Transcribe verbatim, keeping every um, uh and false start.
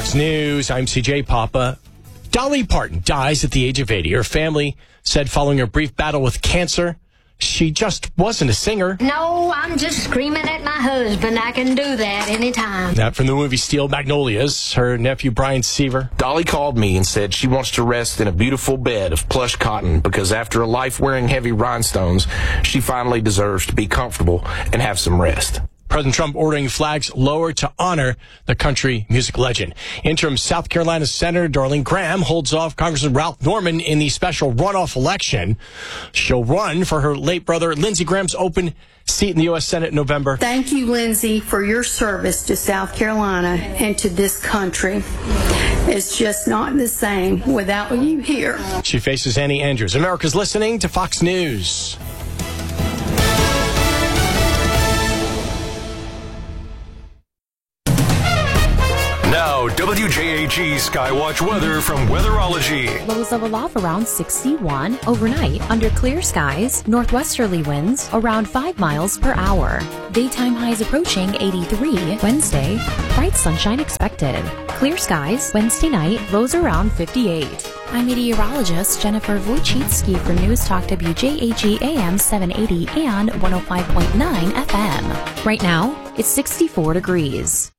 Fox News, I'm C J Papa. Dolly Parton dies at the age of eighty. Her family said following a brief battle with cancer, she just wasn't a singer. No, I'm just screaming at my husband. I can do that anytime. That from the movie Steel Magnolias, her nephew Brian Seaver. Dolly called me and said she wants to rest in a beautiful bed of plush cotton because after a life wearing heavy rhinestones, she finally deserves to be comfortable and have some rest. President Trump ordering flags lowered to honor the country music legend. Interim South Carolina Senator Darlene Graham holds off Congressman Ralph Norman in the special runoff election. She'll run for her late brother Lindsey Graham's open seat in the U S Senate in November. Thank you, Lindsey, for your service to South Carolina and to this country. It's just not the same without you here. She faces Annie Andrews. America's listening to Fox News. Now, W J A G Skywatch weather from Weatherology. Lows level off around sixty-one. Overnight, under clear skies, northwesterly winds around five miles per hour. Daytime highs approaching eighty-three. Wednesday, bright sunshine expected. Clear skies, Wednesday night, lows around fifty-eight. I'm meteorologist Jennifer Wojcicki for News Talk W J A G A M seven eighty and one oh five point nine F M. Right now, it's sixty-four degrees.